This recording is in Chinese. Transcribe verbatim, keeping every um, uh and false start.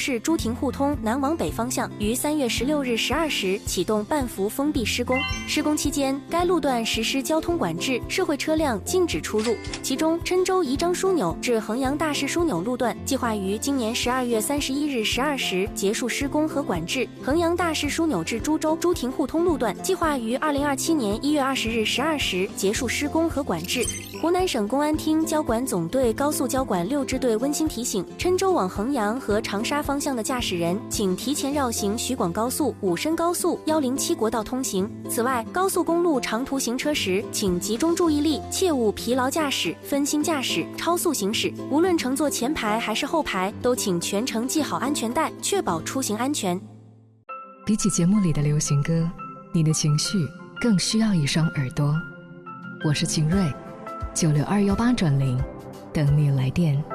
市朱亭互通南往北方向于三月十六日十二时启动半幅封闭施工。施工期间，该路段实施交通管制，社会车辆禁止出入。其中，郴州宜章枢纽至衡阳大市枢纽路段计划于今年十二月三十一日十二时结束施工和管制；衡阳大市枢纽至株洲朱亭互通路段计划于二零二七年一月二十日十二时结束施工和管制。湖南省公安厅交管总队高速交管六支队温馨提醒：郴州往衡阳和长沙方向的驾驶人，请提前绕行徐广高速、武深高速、一零七国道通行。此外，高速公路长途行车时，请集中注意力，切勿疲劳驾驶、分心驾驶、超速行驶。无论乘坐前排还是后排，都请全程系好安全带，确保出行安全。 比起节目里的流行歌，你的情绪更需要一双耳朵。我是秦瑞，九六二幺八转零，等你来电。